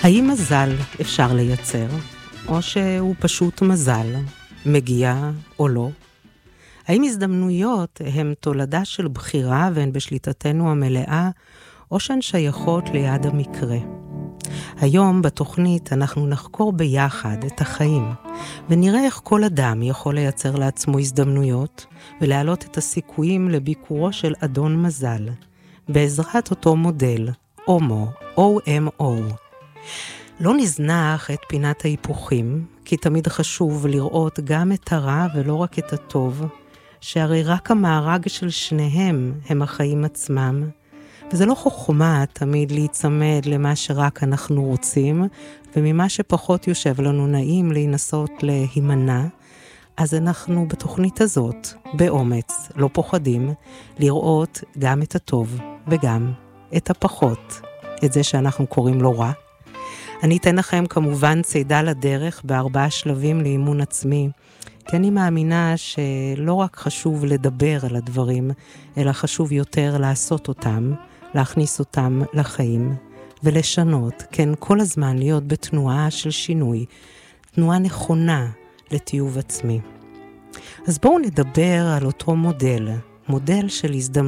האם מזל אפשר לייצר, או שהוא פשוט מזל, מגיע או לא? האם הזדמנויות הן תולדה של בחירה והן בשליטתנו המלאה, או שהן שייכות ליד המקרה? היום בתוכנית אנחנו נחקור ביחד את החיים, ונראה איך כל אדם יכול לייצר לעצמו הזדמנויות, ולהעלות את הסיכויים לביקורו של אדון מזל, בעזרת אותו מודל, OMO, OMO. לא נזנח את פינת ההיפוכים, כי תמיד חשוב לראות גם את הרע ולא רק את הטוב, שהרי רק המארג של שניהם הם החיים עצמם, וזה לא חוכמה תמיד להיצמד למה שרק אנחנו רוצים, וממה שפחות יושב לנו נעים להינסות להימנע, אז אנחנו בתוכנית הזאת, באומץ, לא פוחדים, לראות גם את הטוב וגם את הפחות, את זה שאנחנו קוראים לו רע. אני אתן לכם כמובן צידה לדרך ב4 שלבים לאימון עצמי, כי אני מאמינה שלא רק חשוב לדבר על הדברים, אלא חשוב יותר לעשות אותם, להכניס אותם לחיים, ולשנות, כן, כל הזמן להיות בתנועה של שינוי, תנועה נכונה לטיוב עצמי. אז בואו נדבר על אותו מודל של הזדמנות,